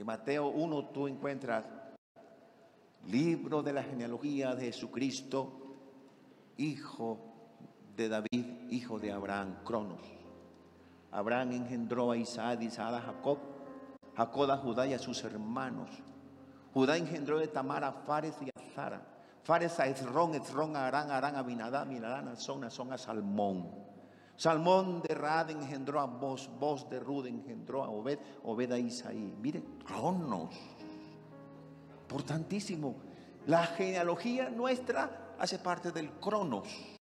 En Mateo 1 tú encuentras libro de la genealogía de Jesucristo, hijo de David, hijo de Abraham, Cronos. Abraham engendró a Isaac, Isaac a Jacob, Jacob a Judá y a sus hermanos. Judá engendró de Tamar a Fares y a Zara, Fares a Esrón, Esrón a Arán, Arán a Binadab, Binadab a Nazón, Nazón a Salmón. Salmón de Rad engendró a Boz, Boz de Rud engendró a Obed, Obed a Isaí. Mire, Cronos. Importantísimo. La genealogía nuestra hace parte del Cronos.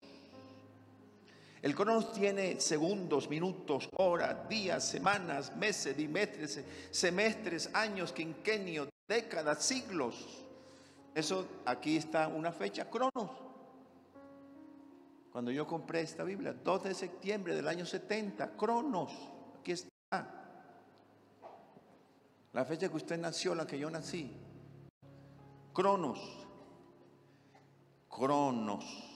El Cronos tiene segundos, minutos, horas, días, semanas, meses, bimestres, semestres, años, quinquenios, décadas, siglos. Eso, aquí está una fecha, Cronos. Cuando yo compré esta Biblia, 2 de septiembre del año 70, Cronos, aquí está. La fecha que usted nació, la que yo nací. Cronos. Cronos.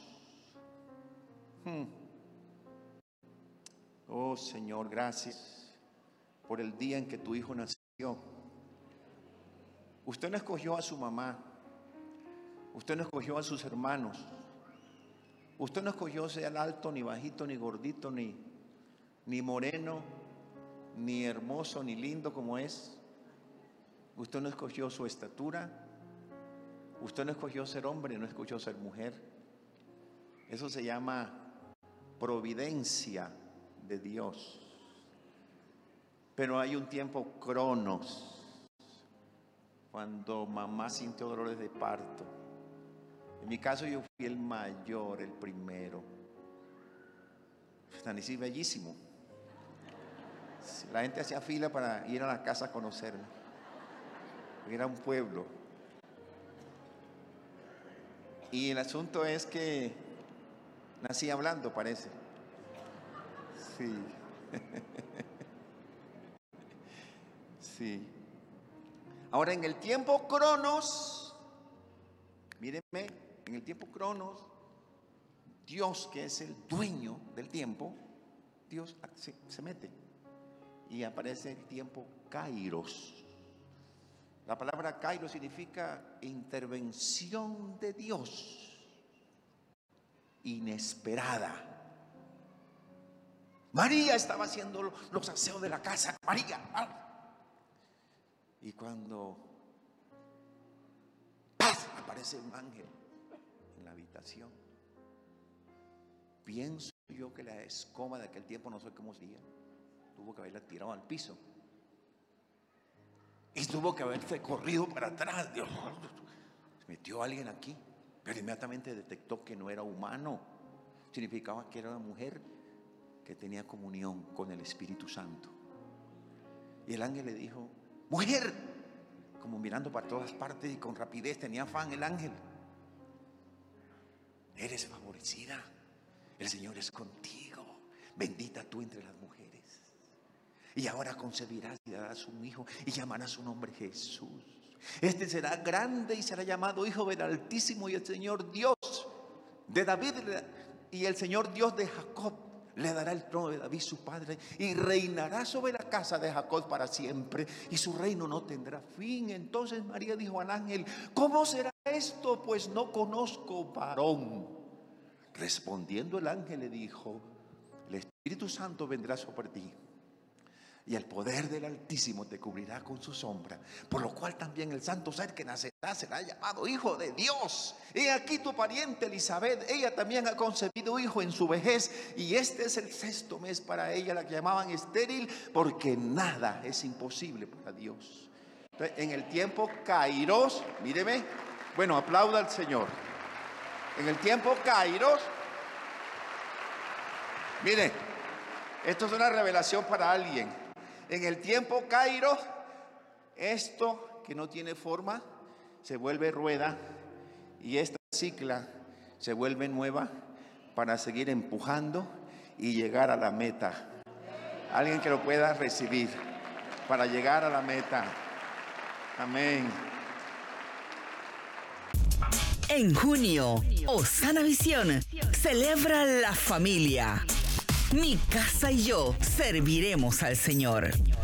Oh Señor, gracias por el día en que tu hijo nació. Usted no escogió a su mamá. Usted no escogió a sus hermanos. Usted no escogió ser alto, ni bajito, ni gordito, ni moreno, ni hermoso, ni lindo como es. Usted no escogió su estatura. Usted no escogió ser hombre, no escogió ser mujer. Eso se llama providencia de Dios. Pero hay un tiempo Cronos, cuando mamá sintió dolores de parto. En mi caso yo fui el mayor, el primero. Nací bellísimo. La gente hacía fila para ir a la casa a conocerme. Era un pueblo. Y el asunto es que nací hablando, parece. Sí. Sí. Ahora, en el tiempo Cronos, mírenme, en el tiempo Cronos, Dios, que es el dueño del tiempo, Dios se mete y aparece el tiempo Kairos. La palabra Kairos significa intervención de Dios inesperada. María estaba haciendo los aseos de la casa. María. Y cuando ¡paz!, aparece un ángel en la habitación. Pienso yo que la escoba de aquel tiempo, no sé cómo se llama, tuvo que haberla tirado al piso. Y tuvo que haberse corrido para atrás. Dios, metió a alguien aquí. Pero inmediatamente detectó que no era humano. Significaba que era una mujer que tenía comunión con el Espíritu Santo. Y el ángel le dijo: mujer, como mirando para todas partes y con rapidez, tenía afán el ángel. Eres favorecida, el Señor es contigo, bendita tú entre las mujeres. Y ahora concebirás y darás un hijo y llamarás su nombre Jesús. Este será grande y será llamado Hijo del Altísimo, y el Señor Dios de David y el Señor Dios de Jacob le dará el trono de David su padre, y reinará sobre la casa de Jacob para siempre, y su reino no tendrá fin. Entonces María dijo al ángel: ¿cómo será esto? Pues no conozco varón. Respondiendo el ángel le dijo: el Espíritu Santo vendrá sobre ti, y el poder del Altísimo te cubrirá con su sombra, por lo cual también el santo ser que nacerá será llamado Hijo de Dios. He aquí tu pariente Elizabeth, ella también ha concebido hijo en su vejez, y este es el 6º mes para ella, la que llamaban estéril, porque nada es imposible para Dios. Entonces, en el tiempo Kairos, míreme, bueno, aplauda al Señor. En el tiempo Kairos, mire, esto es una revelación para alguien. En el tiempo Kairos, esto que no tiene forma se vuelve rueda, y esta cicla se vuelve nueva para seguir empujando y llegar a la meta. Alguien que lo pueda recibir para llegar a la meta. Amén. En junio, Osana Visión celebra la familia. Mi casa y yo serviremos al Señor.